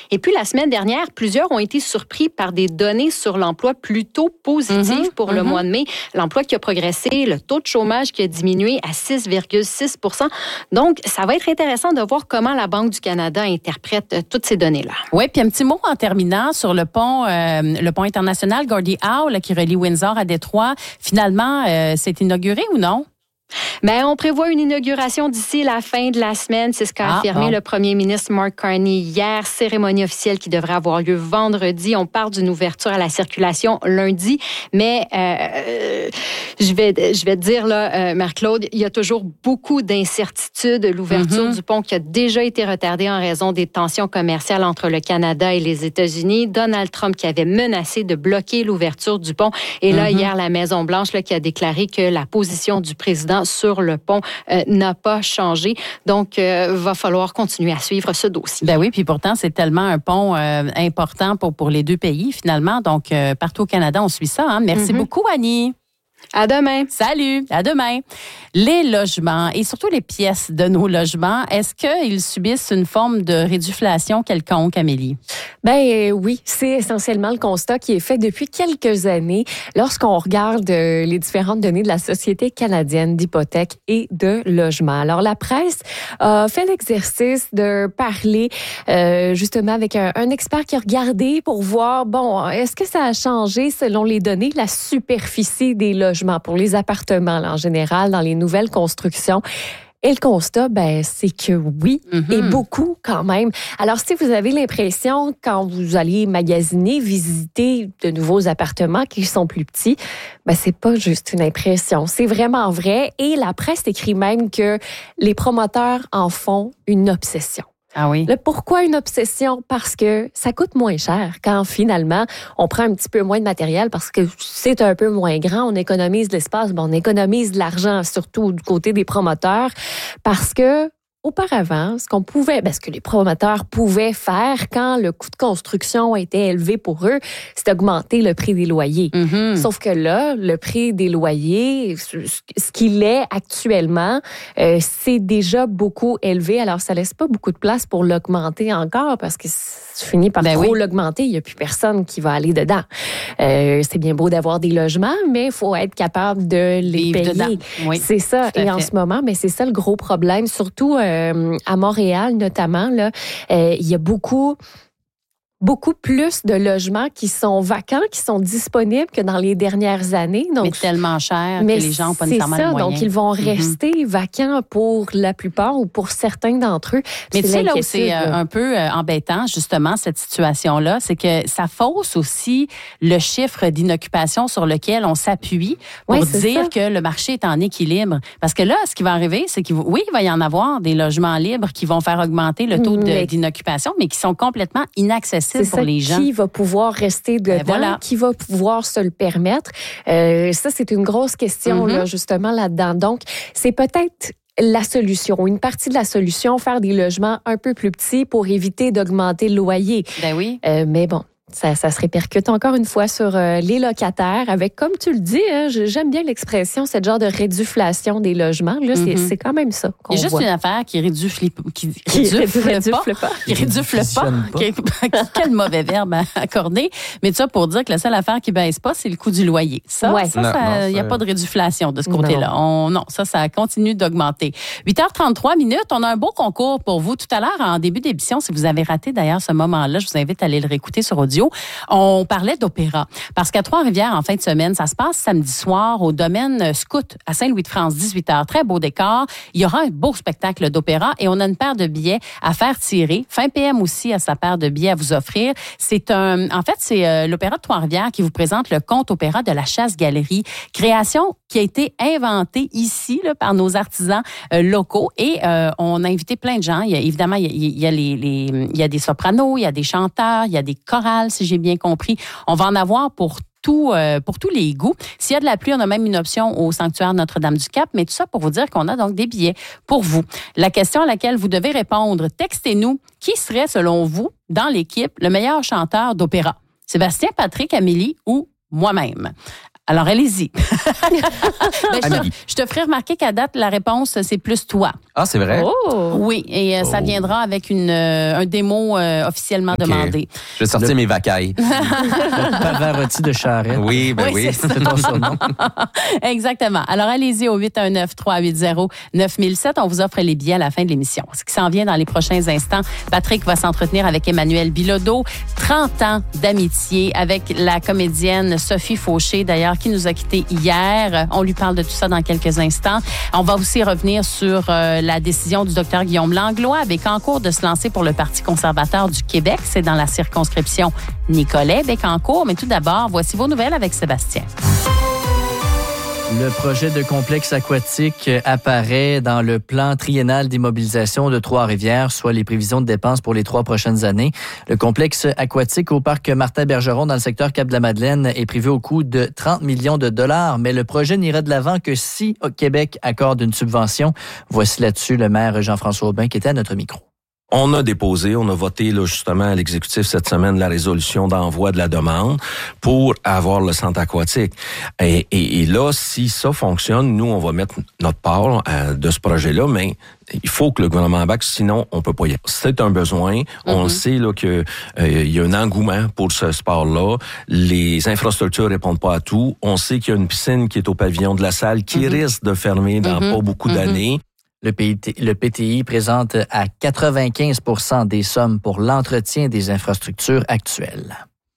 Et puis, la semaine dernière, plusieurs ont été surpris par des données sur l'emploi plutôt positives pour le mois de mai. L'emploi qui a progressé, le taux de chômage qui a diminué à 6,6 %. Donc, ça va être intéressant de voir comment la Banque du Canada interprète toutes ces données-là. Oui, puis un petit mot en terminant sur le pont international Gordie Howe là, qui relie Windsor à Détroit. Finalement, c'est inauguré ou non? Mais on prévoit une inauguration d'ici la fin de la semaine. C'est ce qu'a affirmé le premier ministre Mark Carney hier. Cérémonie officielle qui devrait avoir lieu vendredi. On parle d'une ouverture à la circulation lundi. Mais je vais te dire, là, Marc-Claude, il y a toujours beaucoup d'incertitudes. L'ouverture du pont qui a déjà été retardée en raison des tensions commerciales entre le Canada et les États-Unis. Donald Trump qui avait menacé de bloquer l'ouverture du pont. Et là, hier, la Maison-Blanche là, qui a déclaré que la position du président sur le pont n'a pas changé. Donc, va falloir continuer à suivre ce dossier. Ben oui, puis pourtant, c'est tellement un pont important pour les deux pays, finalement. Donc, partout au Canada, on suit ça. Hein? Merci beaucoup, Annie. À demain. Salut, à demain. Les logements et surtout les pièces de nos logements, est-ce qu'ils subissent une forme de réduflation quelconque, Amélie? Ben oui, c'est essentiellement le constat qui est fait depuis quelques années lorsqu'on regarde les différentes données de la Société canadienne d'hypothèques et de logement. Alors, la presse a fait l'exercice de parler justement avec un expert qui a regardé pour voir, bon, est-ce que ça a changé selon les données, la superficie des logements pour les appartements là, en général, dans les nouvelles constructions. Et le constat, c'est que oui, et beaucoup quand même. Alors, si vous avez l'impression, quand vous allez magasiner, visiter de nouveaux appartements qui sont plus petits, c'est pas juste une impression, c'est vraiment vrai. Et la presse écrit même que les promoteurs en font une obsession. Ah oui. Pourquoi une obsession? Parce que ça coûte moins cher quand finalement on prend un petit peu moins de matériel parce que c'est un peu moins grand, on économise de l'espace, on économise de l'argent surtout du côté des promoteurs parce que auparavant, ce que les promoteurs pouvaient faire quand le coût de construction était élevé pour eux, c'est augmenter le prix des loyers. Sauf que là, le prix des loyers, ce qu'il est actuellement, c'est déjà beaucoup élevé. Alors, ça laisse pas beaucoup de place pour l'augmenter encore parce que si tu finis par trop l'augmenter, il n'y a plus personne qui va aller dedans. C'est bien beau d'avoir des logements, mais il faut être capable de les payer. Oui, c'est ça. Et en ce moment, c'est ça le gros problème, surtout à Montréal notamment, là, il y a beaucoup plus de logements qui sont vacants, qui sont disponibles que dans les dernières années. Donc, mais tellement cher que les gens n'ont pas nécessairement les moyens. Donc, ils vont rester vacants pour la plupart ou pour certains d'entre eux. Mais tu sais, là où c'est un peu embêtant, justement, cette situation-là, c'est que ça fausse aussi le chiffre d'inoccupation sur lequel on s'appuie pour dire que le marché est en équilibre. Parce que là, ce qui va arriver, c'est qu'il va y en avoir des logements libres qui vont faire augmenter le taux d'inoccupation, mais qui sont complètement inaccessibles. C'est pour les gens. Qui va pouvoir rester dedans, qui va pouvoir se le permettre. Ça, c'est une grosse question, là, justement, là-dedans. Donc, c'est peut-être la solution, une partie de la solution, faire des logements un peu plus petits pour éviter d'augmenter le loyer. Ben oui. Mais bon. Ça se répercute encore une fois sur les locataires avec, comme tu le dis, j'aime bien l'expression, cette genre de réduflation des logements. Là, c'est quand même ça qu'on voit. Il y a juste une affaire qui rédufle pas. Quel mauvais verbe à accorder. Mais ça, pour dire que la seule affaire qui baisse pas, c'est le coût du loyer. Il n'y a pas de réduflation de ce côté-là. Ça continue d'augmenter. 8h33 minutes, on a un beau concours pour vous. Tout à l'heure, en début d'émission, si vous avez raté d'ailleurs ce moment-là, je vous invite à aller le réécouter sur audio. On parlait d'opéra. Parce qu'à Trois-Rivières, en fin de semaine, ça se passe samedi soir au domaine Scout à Saint-Louis-de-France, 18h. Très beau décor. Il y aura un beau spectacle d'opéra et on a une paire de billets à faire tirer. Fin PM aussi à sa paire de billets à vous offrir. C'est l'Opéra de Trois-Rivières qui vous présente le conte opéra de la Chasse-Galerie. Création qui a été inventée ici là, par nos artisans locaux et on a invité plein de gens. Il y a des sopranos, il y a des chanteurs, il y a des chorales, si j'ai bien compris. On va en avoir pour tous les goûts. S'il y a de la pluie, on a même une option au sanctuaire Notre-Dame-du-Cap, mais tout ça pour vous dire qu'on a donc des billets pour vous. La question à laquelle vous devez répondre, textez-nous, qui serait, selon vous, dans l'équipe, le meilleur chanteur d'opéra? Sébastien, Patrick, Amélie ou moi-même? Alors, allez-y. Je te ferai remarquer qu'à date, la réponse, c'est plus toi. Ah, c'est vrai? Oh. Oui, et ça viendra avec un démo officiellement demandé. Je vais sortir mes vacailles. Pavarotti de Charette. Oui, oui. C'est ton surnom. Exactement. Alors, allez-y au 819-380-9007. On vous offre les billets à la fin de l'émission. Ce qui s'en vient dans les prochains instants, Patrick va s'entretenir avec Emmanuel Bilodeau. 30 ans d'amitié avec la comédienne Sophie Fauché, d'ailleurs, qui nous a quittés hier. On lui parle de tout ça dans quelques instants. On va aussi revenir sur la décision du docteur Guillaume Langlois à Bécancour de se lancer pour le Parti conservateur du Québec. C'est dans la circonscription Nicolet-Bécancour. Mais tout d'abord, voici vos nouvelles avec Sébastien. Le projet de complexe aquatique apparaît dans le plan triennal d'immobilisation de Trois-Rivières, soit les prévisions de dépenses pour les 3 prochaines années. Le complexe aquatique au parc Martin-Bergeron dans le secteur Cap-de-la-Madeleine est prévu au coût de 30 millions de dollars, mais le projet n'ira de l'avant que si Québec accorde une subvention. Voici là-dessus le maire Jean-François Aubin qui était à notre micro. On a voté là, justement à l'exécutif cette semaine la résolution d'envoi de la demande pour avoir le centre aquatique. Et là, si ça fonctionne, nous, on va mettre notre part de ce projet-là, mais il faut que le gouvernement embarque, sinon on peut pas y aller. C'est un besoin. On sait là que il y a un engouement pour ce sport-là. Les infrastructures répondent pas à tout. On sait qu'il y a une piscine qui est au pavillon de la Salle qui risque de fermer dans pas beaucoup d'années. Le PTI présente à 95% des sommes pour l'entretien des infrastructures actuelles.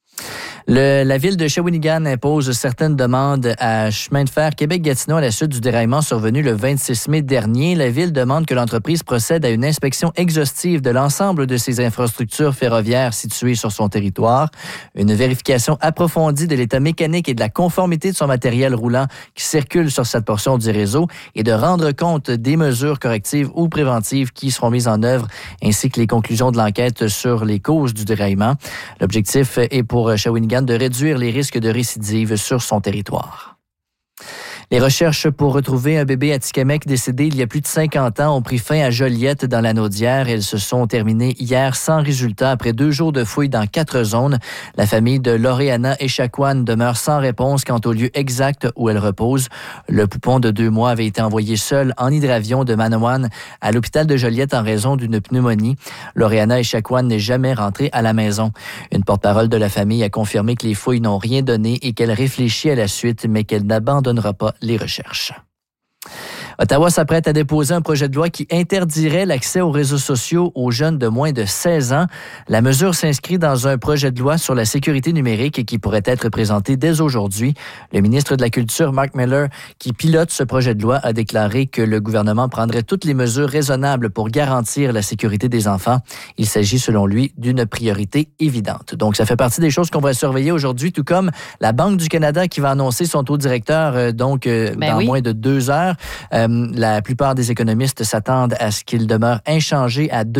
La ville de Shawinigan impose certaines demandes à Chemin de fer Québec-Gatineau à la suite du déraillement survenu le 26 mai dernier. La ville demande que l'entreprise procède à une inspection exhaustive de l'ensemble de ses infrastructures ferroviaires situées sur son territoire, une vérification approfondie de l'état mécanique et de la conformité de son matériel roulant qui circule sur cette portion du réseau et de rendre compte des mesures correctives ou préventives qui seront mises en œuvre, ainsi que les conclusions de l'enquête sur les causes du déraillement. L'objectif est pour Shawinigan de réduire les risques de récidive sur son territoire. Les recherches pour retrouver un bébé atikamekw décédé il y a plus de 50 ans ont pris fin à Joliette dans la Naudière. Elles se sont terminées hier sans résultat après 2 jours de fouilles dans 4 zones. La famille de Loreana Echaquan demeure sans réponse quant au lieu exact où elle repose. Le poupon de 2 mois avait été envoyé seul en hydravion de Manawan à l'hôpital de Joliette en raison d'une pneumonie. Loreana Echaquan n'est jamais rentrée à la maison. Une porte-parole de la famille a confirmé que les fouilles n'ont rien donné et qu'elle réfléchit à la suite, mais qu'elle n'abandonnera pas les recherches. Ottawa s'apprête à déposer un projet de loi qui interdirait l'accès aux réseaux sociaux aux jeunes de moins de 16 ans. La mesure s'inscrit dans un projet de loi sur la sécurité numérique qui pourrait être présenté dès aujourd'hui. Le ministre de la Culture, Mark Miller, qui pilote ce projet de loi, a déclaré que le gouvernement prendrait toutes les mesures raisonnables pour garantir la sécurité des enfants. Il s'agit, selon lui, d'une priorité évidente. Donc, ça fait partie des choses qu'on va surveiller aujourd'hui, tout comme la Banque du Canada qui va annoncer son taux directeur dans moins de 2 heures. La plupart des économistes s'attendent à ce qu'il demeure inchangé à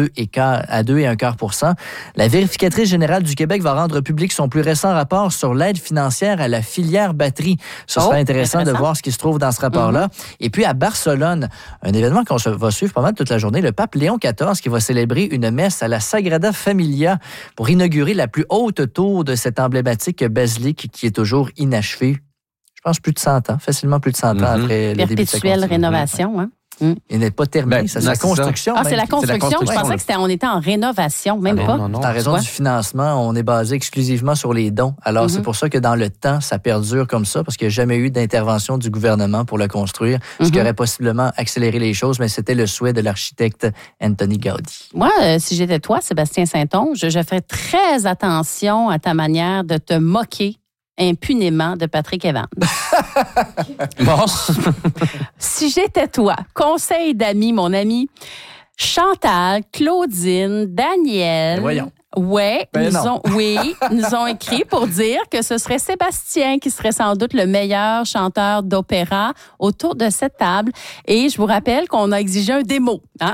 2,25%. La vérificatrice générale du Québec va rendre public son plus récent rapport sur l'aide financière à la filière batterie. Ce sera intéressant de voir ce qui se trouve dans ce rapport-là. Et puis à Barcelone, un événement qu'on va suivre pas mal toute la journée, le pape Léon XIV qui va célébrer une messe à la Sagrada Familia pour inaugurer la plus haute tour de cette emblématique basilique qui est toujours inachevée. Je pense plus de 100 ans, facilement plus de 100 ans après le début de sa construction. Perpétuelle rénovation, hein? Il n'est pas terminé, c'est la construction. C'est la construction. Je pensais qu'on était en rénovation, même pas. Non. C'est en raison du financement, on est basé exclusivement sur les dons. Alors, c'est pour ça que dans le temps, ça perdure comme ça, parce qu'il n'y a jamais eu d'intervention du gouvernement pour le construire, ce qui aurait possiblement accéléré les choses, mais c'était le souhait de l'architecte Anthony Gaudi. Moi, si j'étais toi, Sébastien Saint-Onge, je ferais très attention à ta manière de te moquer impunément de Patrick Evans. Bon. Si j'étais toi, conseil d'amis, mon ami, Chantal, Claudine, Daniel. Voyons. Ouais, nous ont écrit pour dire que ce serait Sébastien qui serait sans doute le meilleur chanteur d'opéra autour de cette table. Et je vous rappelle qu'on a exigé un démo. Hein?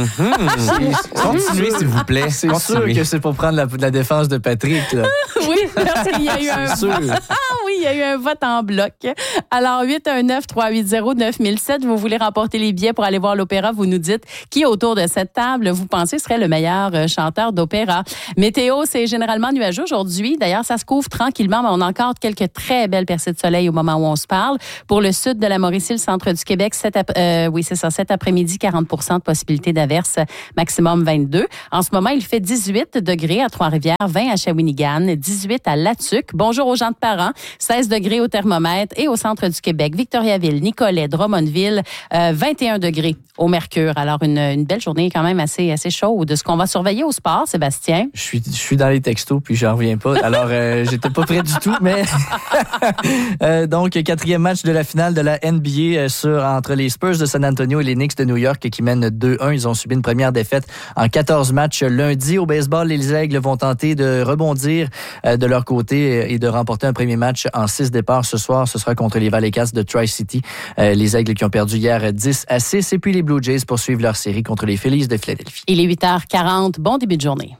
Continuez, s'il vous plaît. C'est sûr que c'est pour prendre la défense de Patrick. Là. Oui, parce qu'il y a eu il y a eu un vote en bloc. Alors, 819-380-9007, vous voulez remporter les billets pour aller voir l'opéra, vous nous dites qui autour de cette table vous pensez serait le meilleur chanteur d'opéra. Météo, c'est généralement nuageux aujourd'hui. D'ailleurs, ça se couvre tranquillement, mais on a encore quelques très belles percées de soleil au moment où on se parle. Pour le sud de la Mauricie, le centre du Québec, cet après-midi, 40% de possibilité d'averse, maximum 22. En ce moment, il fait 18 degrés à Trois-Rivières, 20 à Shawinigan, 18 à Latuc. Bonjour aux gens de parents, 16 degrés au thermomètre et au centre du Québec, Victoriaville, Nicolet, Drummondville, 21 degrés au mercure. Alors, une belle journée quand même assez chaude. Ce qu'on va surveiller au sport, Sébastien? Je suis dans les textos, puis j'en reviens pas. Alors, j'étais pas prêt du tout, mais donc, 4e match de la finale de la NBA entre les Spurs de San Antonio et les Knicks de New York qui mènent 2-1. Ils ont subi une première défaite en 14 matchs lundi. Au baseball, les Aigles vont tenter de rebondir de leur côté et de remporter un premier match en 6 départs ce soir. Ce sera contre les Valley Cats de Tri-City. Les Aigles qui ont perdu hier 10-6. Et puis les Blue Jays poursuivent leur série contre les Phillies de Philadelphie. Il est 8h40. Bon début de journée.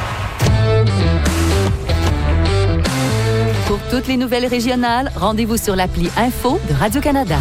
Pour toutes les nouvelles régionales, rendez-vous sur l'appli Info de Radio-Canada.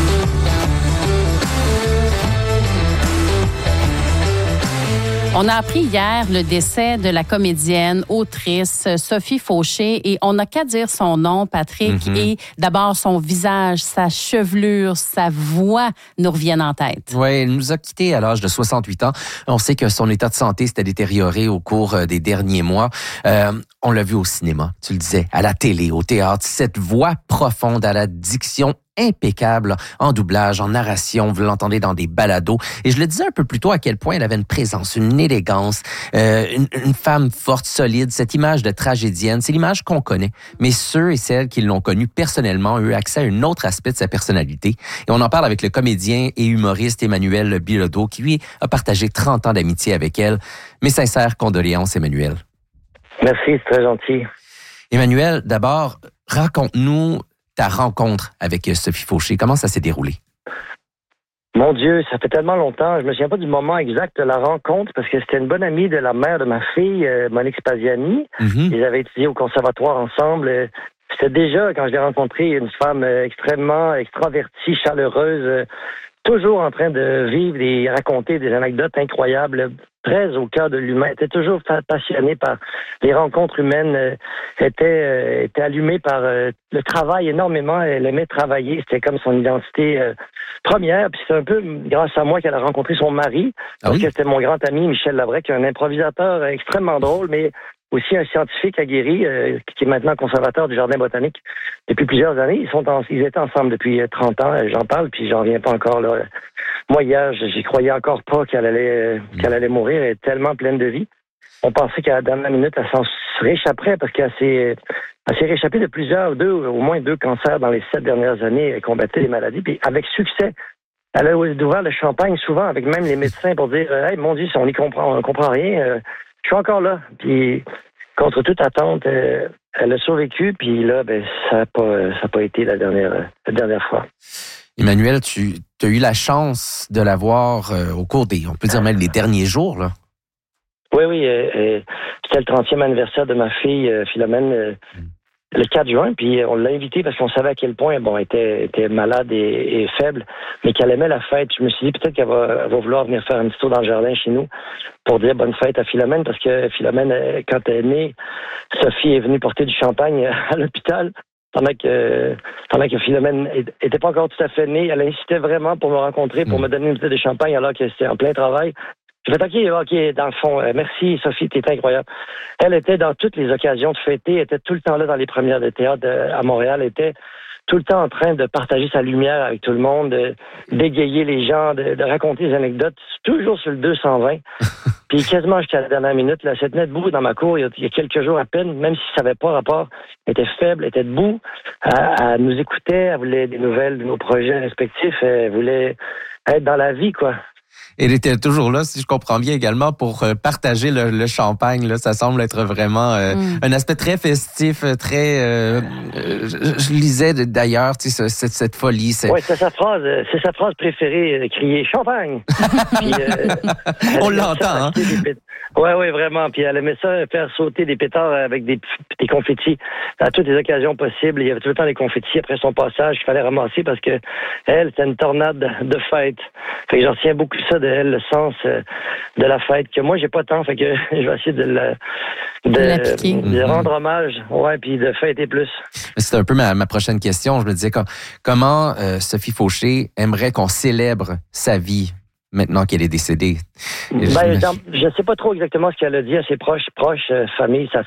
On a appris hier le décès de la comédienne, autrice Sophie Fauché et on n'a qu'à dire son nom, Patrick, et d'abord son visage, sa chevelure, sa voix nous reviennent en tête. Oui, elle nous a quittés à l'âge de 68 ans. On sait que son état de santé s'était détérioré au cours des derniers mois. On l'a vu au cinéma, tu le disais, à la télé, au théâtre. Cette voix profonde, à la diction impeccable en doublage, en narration, vous l'entendez dans des balados. Et je le disais un peu plus tôt à quel point elle avait une présence, une élégance, une femme forte, solide, cette image de tragédienne, c'est l'image qu'on connaît. Mais ceux et celles qui l'ont connue personnellement ont eu accès à un autre aspect de sa personnalité. Et on en parle avec le comédien et humoriste Emmanuel Bilodeau, qui lui a partagé 30 ans d'amitié avec elle. Mes sincères condoléances, Emmanuel. Merci, c'est très gentil. Emmanuel, d'abord, raconte-nous ta rencontre avec Sophie Fauché. Comment ça s'est déroulé? Mon Dieu, ça fait tellement longtemps. Je me souviens pas du moment exact de la rencontre parce que c'était une bonne amie de la mère de ma fille, Monique Spaziani. Ils avaient étudié au conservatoire ensemble. C'était déjà, quand je l'ai rencontrée, une femme extrêmement extravertie, chaleureuse, toujours en train de vivre et raconter des anecdotes incroyables, très au cœur de l'humain. Elle était toujours passionnée par les rencontres humaines, était allumée par le travail énormément. Elle aimait travailler, c'était comme son identité première. Puis c'est un peu grâce à moi qu'elle a rencontré son mari, parce que c'était mon grand ami Michel Lavray, qui est un improvisateur extrêmement drôle, mais aussi un scientifique aguerri qui est maintenant conservateur du Jardin botanique depuis plusieurs années. Ils étaient ensemble depuis 30 ans. J'en parle, puis j'en reviens pas encore là. Moi, hier, j'y croyais encore pas qu'elle allait mourir. Elle est tellement pleine de vie. On pensait qu'à la dernière minute, elle s'en réchapperait parce qu'elle s'est réchappée de au moins deux cancers dans les 7 dernières années. Elle combattait les maladies, puis avec succès. Elle a ouvert le champagne souvent avec même les médecins pour dire « Hey, mon Dieu, on comprend rien. Je suis encore là. » Puis, contre toute attente, elle a survécu. Puis là, ça n'a pas été la dernière fois. Emmanuel, tu as eu la chance de la voir au cours on peut dire même les derniers jours, là. Oui. C'était le 30e anniversaire de ma fille, Philomène, le 4 juin. Puis on l'a invitée parce qu'on savait à quel point elle était malade et faible, mais qu'elle aimait la fête. Je me suis dit peut-être qu'elle va vouloir venir faire un petit tour dans le jardin chez nous pour dire bonne fête à Philomène, parce que Philomène, quand elle est née, Sophie est venue porter du champagne à l'hôpital. Pendant que Philomène était pas encore tout à fait née, elle insistait vraiment pour me rencontrer, pour me donner une bouteille de champagne alors que c'était en plein travail. J'ai fait OK, dans le fond, merci Sophie, t'es incroyable. Elle était dans toutes les occasions de fêter, elle était tout le temps là dans les premières de théâtre à Montréal, elle était tout le temps en train de partager sa lumière avec tout le monde, d'égayer les gens, de raconter des anecdotes, toujours sur le 220. Puis quasiment jusqu'à la dernière minute, là, elle se tenait debout dans ma cour il y a quelques jours à peine, même si ça n'avait pas rapport. Elle était faible, elle était debout, elle nous écoutait, elle voulait des nouvelles de nos projets respectifs, elle voulait être dans la vie, quoi. Elle était toujours là, si je comprends bien également, pour partager le champagne. Là, ça semble être vraiment un aspect très festif, très. Je lisais d'ailleurs, tu sais, cette folie. Oui, c'est sa phrase préférée, crier champagne. Puis, on l'entend, hein. Oui, vraiment. Puis elle aimait ça, faire sauter des pétards avec des confettis à toutes les occasions possibles. Il y avait tout le temps des confettis après son passage qu'il fallait ramasser parce que elle, c'était une tornade de fête. Fait que j'en retiens beaucoup ça de elle, le sens de la fête, que moi, j'ai pas tant, fait que je vais essayer de rendre hommage, puis de fêter plus. C'est un peu ma prochaine question. Je me disais, comment Sophie Fauché aimerait qu'on célèbre sa vie maintenant qu'elle est décédée? Je sais pas trop exactement ce qu'elle a dit à ses proches, famille, sa